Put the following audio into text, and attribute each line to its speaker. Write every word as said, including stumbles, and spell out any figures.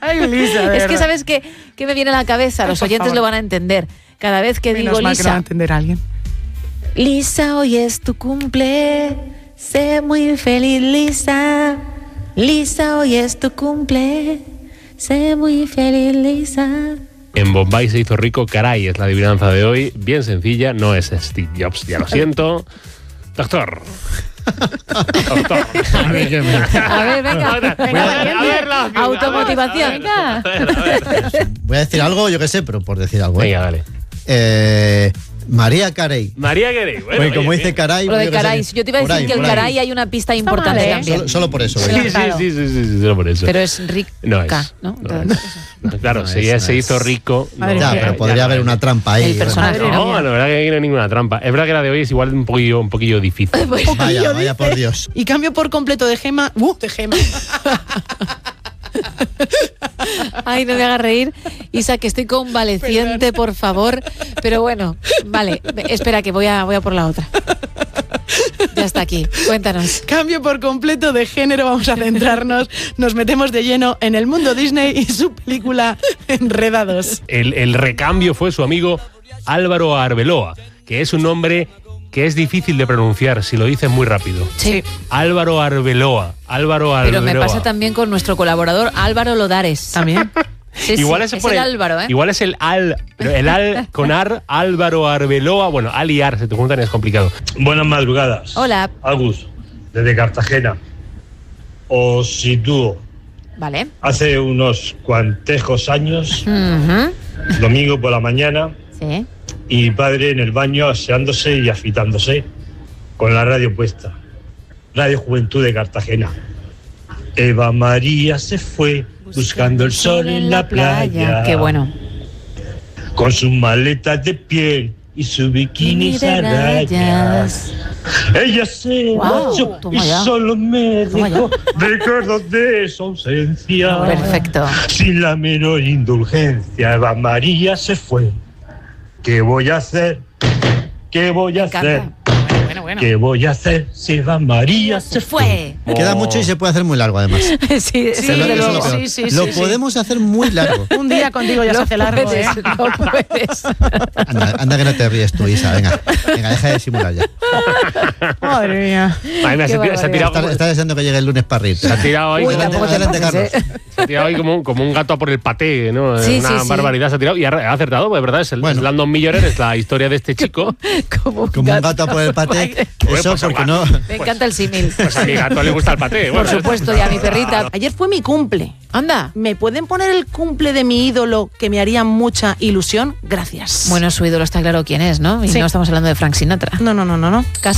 Speaker 1: Ay, Lisa,
Speaker 2: Es que ¿sabes qué, qué me viene a la cabeza?
Speaker 1: Ay,
Speaker 2: Los
Speaker 1: por
Speaker 2: oyentes
Speaker 1: favor.
Speaker 2: lo van a entender. Cada vez que
Speaker 1: Menos
Speaker 2: digo
Speaker 1: mal que lo va a
Speaker 2: Lisa,
Speaker 1: entender alguien.
Speaker 2: Lisa, hoy es tu cumple, sé muy feliz, Lisa. Lisa, hoy es tu cumple, sé muy feliz, Lisa.
Speaker 3: En Bombay se hizo rico, caray, es la adivinanza de hoy. Bien sencilla, no es Steve Jobs, ya lo siento. Doctor. Doctor.
Speaker 4: A ver, ¿qué me-
Speaker 2: A ver, venga,
Speaker 3: A ver,
Speaker 2: venga,
Speaker 3: a ver,
Speaker 2: valiente.
Speaker 3: a ver,
Speaker 2: Automotivación,
Speaker 3: a ver,
Speaker 2: venga.
Speaker 3: a ver, a ver.
Speaker 4: Voy a decir algo, yo qué sé, pero por decir algo. ¿eh?
Speaker 3: Venga, dale.
Speaker 4: Eh, María Carey.
Speaker 3: María Carey. Bueno,
Speaker 4: Porque como
Speaker 3: oye,
Speaker 4: dice
Speaker 3: bien.
Speaker 4: Caray...
Speaker 2: Lo de
Speaker 4: yo qué sé,
Speaker 2: caray, yo te iba a
Speaker 4: por
Speaker 2: decir
Speaker 4: ahí,
Speaker 2: que el
Speaker 4: por ahí.
Speaker 2: caray hay una pista importante
Speaker 1: mal, ¿eh?
Speaker 2: también.
Speaker 4: Solo, solo por eso.
Speaker 3: Sí,
Speaker 4: voy a
Speaker 3: sí,
Speaker 4: decir.
Speaker 3: sí, sí, sí, sí, solo por eso.
Speaker 2: Pero es rica,
Speaker 3: No es.
Speaker 2: ¿no?
Speaker 3: No, no. Claro,
Speaker 4: No
Speaker 3: si
Speaker 4: es,
Speaker 3: ella
Speaker 4: no
Speaker 3: se
Speaker 4: es.
Speaker 3: hizo rico...
Speaker 1: Madre
Speaker 3: no,
Speaker 4: Ya,
Speaker 1: mía,
Speaker 4: pero
Speaker 3: ya
Speaker 4: podría
Speaker 3: no
Speaker 4: haber
Speaker 3: es.
Speaker 4: una trampa ahí.
Speaker 2: El personaje.
Speaker 1: Madre
Speaker 3: No,
Speaker 1: mía.
Speaker 3: la verdad que aquí no hay ninguna trampa. Es verdad que la de hoy es igual un poquillo, un poquillo difícil.
Speaker 4: Vaya, vaya por Dios.
Speaker 1: Y cambio por completo de Gema. ¡Uh! De Gema.
Speaker 2: Ay, no me hagas reír. Isa, que estoy convaleciente, por favor. Pero bueno, vale, espera que voy a, voy a por la otra. Ya está aquí, cuéntanos.
Speaker 1: Cambio por completo de género, vamos a centrarnos. Nos metemos de lleno en el mundo Disney y su película Enredados.
Speaker 3: El, el recambio fue su amigo Álvaro Arbeloa, que es un nombre que es difícil de pronunciar si lo dices muy rápido.
Speaker 2: Sí.
Speaker 3: Álvaro Arbeloa. Álvaro Arbeloa.
Speaker 2: Pero me pasa también con nuestro colaborador Álvaro Lodares.
Speaker 1: También.
Speaker 2: Sí, sí,
Speaker 3: Igual es,
Speaker 2: es
Speaker 3: por
Speaker 2: el Álvaro, ¿eh?
Speaker 3: Igual es el al, pero el al con ar, Álvaro Arbeloa. Bueno, al y ar se te juntan y es complicado.
Speaker 5: Buenas madrugadas.
Speaker 2: Hola.
Speaker 5: Agus, desde Cartagena. Os sitúo.
Speaker 2: Vale.
Speaker 5: Hace unos cuantejos años,
Speaker 2: Ujú.
Speaker 5: domingo por la mañana,
Speaker 2: Sí.
Speaker 5: y mi padre en el baño aseándose y afitándose, con la radio puesta. Radio Juventud de Cartagena. Eva María se fue buscando el sol en la playa.
Speaker 2: Qué bueno.
Speaker 5: Con sus maletas de piel y su bikini
Speaker 2: Bikini de
Speaker 5: a rayas.
Speaker 2: rayas.
Speaker 5: Ella se
Speaker 2: Guau,
Speaker 5: marchó y
Speaker 2: toma ya.
Speaker 5: solo me
Speaker 2: Toma
Speaker 5: dejó recuerdos de su ausencia.
Speaker 2: Perfecto.
Speaker 5: Sin la menor indulgencia, Eva María se fue. ¿Qué voy a hacer? ¿Qué voy a
Speaker 2: Me
Speaker 5: hacer?
Speaker 2: encanta.
Speaker 1: Bueno, bueno.
Speaker 5: ¿Qué voy a hacer si Eva María se,
Speaker 2: Se fue.
Speaker 4: Queda mucho y se puede hacer muy largo, además.
Speaker 2: Sí, sí,
Speaker 1: Sí,
Speaker 4: Eso es lo-
Speaker 2: desde
Speaker 4: eso es lo
Speaker 2: luego.
Speaker 4: peor.
Speaker 1: sí, sí,
Speaker 4: Lo
Speaker 1: sí, sí.
Speaker 4: podemos hacer muy largo.
Speaker 1: Un día contigo ya se
Speaker 2: Lo
Speaker 1: hace largo, ¿eh?
Speaker 2: puedes, lo puedes.
Speaker 4: Anda, anda que no te ríes tú, Isa. Venga, venga, deja de simular ya.
Speaker 1: Madre mía.
Speaker 3: Ay, mira,
Speaker 2: Qué
Speaker 3: se, tira- se ha tirado,
Speaker 4: Está,
Speaker 3: como-
Speaker 4: está deseando que llegue el lunes para reír.
Speaker 3: se ha tirado ahí,
Speaker 2: Uy,
Speaker 3: como,
Speaker 4: delante,
Speaker 2: tampoco te
Speaker 4: delante,
Speaker 2: pases,
Speaker 4: Carlos.
Speaker 2: ¿eh?
Speaker 3: se ha tirado ahí como, como un gato a por el paté, ¿no?
Speaker 2: Sí,
Speaker 3: Una
Speaker 2: sí, sí.
Speaker 3: barbaridad se ha tirado y ha, ha acertado, pues, de verdad, es el
Speaker 4: Bueno.
Speaker 3: Slumdog Millionaire, es la historia de este chico.
Speaker 2: Como un
Speaker 4: Como un
Speaker 2: gato.
Speaker 4: gato por el paté.
Speaker 3: Bueno,
Speaker 4: Eso
Speaker 3: pues,
Speaker 4: porque
Speaker 3: igual.
Speaker 4: no...
Speaker 2: Me encanta el símil.
Speaker 3: Pues a mi gato le gusta el paté.
Speaker 2: Por supuesto, y a mi perrita.
Speaker 1: Ayer fue mi cumple.
Speaker 2: Anda.
Speaker 1: ¿Me pueden poner el cumple de mi ídolo que me haría mucha ilusión? Gracias.
Speaker 2: Bueno, su ídolo está claro quién es, ¿no? Y
Speaker 1: Sí.
Speaker 2: no estamos hablando de Frank Sinatra.
Speaker 1: No, no, no, no, no.
Speaker 2: Casi.